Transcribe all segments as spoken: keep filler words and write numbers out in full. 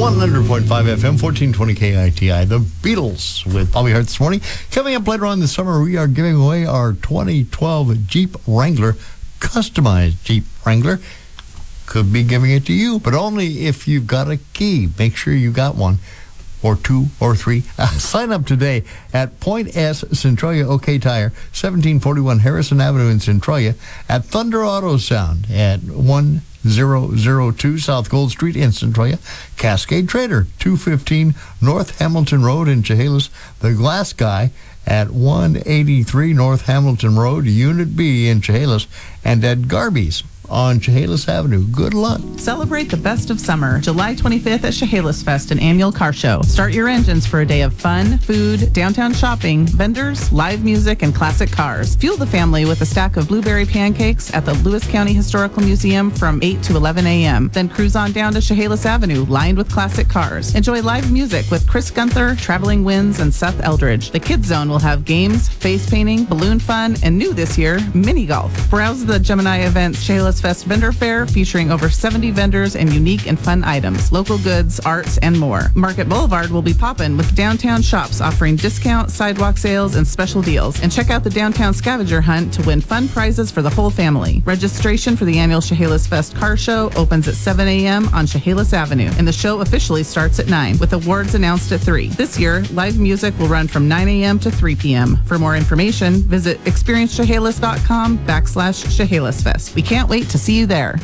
one hundred point five F M, fourteen twenty K I T I. The Beatles with Bobby Hart this morning. Coming up later on this summer, we are giving away our twenty twelve Jeep Wrangler, customized Jeep Wrangler. Could be giving it to you, but only if you've got a key. Make sure you got one, or two, or three. Uh, sign up today at Point S Centralia OK Tire, seventeen forty-one Harrison Avenue in Centralia, at Thunder Auto Sound at one thousand two South Gold Street in Centralia, Cascade Trader, two fifteen North Hamilton Road in Chehalis, The Glass Guy at one eighty-three North Hamilton Road, Unit B in Chehalis, and at Garby's on Chehalis Avenue. Good luck. Celebrate the best of summer, July twenty-fifth at Chehalis Fest, an annual car show. Start your engines for a day of fun, food, downtown shopping, vendors, live music, and classic cars. Fuel the family with a stack of blueberry pancakes at the Lewis County Historical Museum from eight to eleven a.m. Then cruise on down to Chehalis Avenue, lined with classic cars. Enjoy live music with Chris Gunther, Traveling Winds, and Seth Eldridge. The Kids Zone will have games, face painting, balloon fun, and new this year, mini golf. Browse the Gemini Events Chehalis Fest Vendor Fair featuring over seventy vendors and unique and fun items, local goods, arts, and more. Market Boulevard will be poppin' with downtown shops offering discount, sidewalk sales, and special deals. And check out the downtown scavenger hunt to win fun prizes for the whole family. Registration for the annual Chehalis Fest car show opens at seven a.m. on Chehalis Avenue, and the show officially starts at nine, with awards announced at three. This year, live music will run from nine a.m. to three p.m. For more information, visit experiencechehalis.com backslash Chehalis Fest. We can't wait to see you there.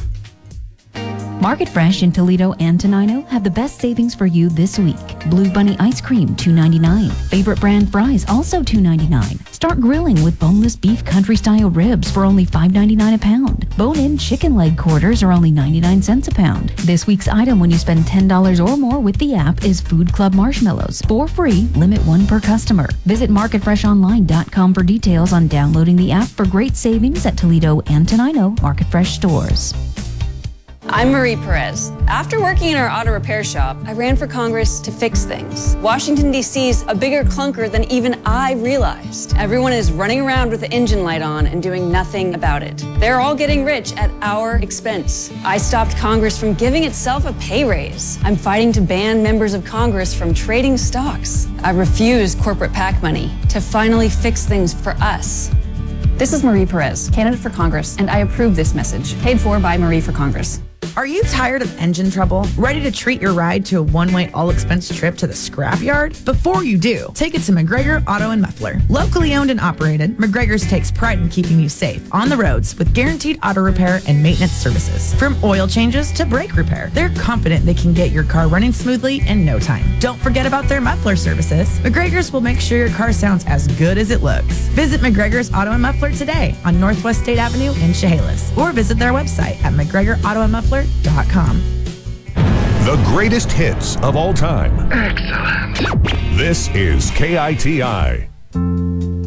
Market Fresh in Toledo and Tenino have the best savings for you this week. Blue Bunny ice cream, two ninety-nine. Favorite brand fries, also two ninety-nine. Start grilling with boneless beef country-style ribs for only five ninety-nine a pound. Bone-in chicken leg quarters are only ninety-nine cents a pound. This week's item when you spend ten dollars or more with the app is Food Club marshmallows. For free, limit one per customer. Visit market fresh online dot com for details on downloading the app for great savings at Toledo and Tenino Market Fresh stores. I'm Marie Perez. After working in our auto repair shop, I ran for Congress to fix things. Washington, D C's a bigger clunker than even I realized. Everyone is running around with the engine light on and doing nothing about it. They're all getting rich at our expense. I stopped Congress from giving itself a pay raise. I'm fighting to ban members of Congress from trading stocks. I refuse corporate PAC money to finally fix things for us. This is Marie Perez, candidate for Congress, and I approve this message. Paid for by Marie for Congress. Are you tired of engine trouble? Ready to treat your ride to a one-way all-expense trip to the scrapyard? Before you do, take it to McGregor Auto and Muffler. Locally owned and operated, McGregor's takes pride in keeping you safe on the roads with guaranteed auto repair and maintenance services. From oil changes to brake repair, they're confident they can get your car running smoothly in no time. Don't forget about their muffler services. McGregor's will make sure your car sounds as good as it looks. Visit McGregor's Auto and Muffler today on Northwest State Avenue in Chehalis, or visit their website at mcgregor auto and muffler dot com. The greatest hits of all time. Excellent. This is K I T I.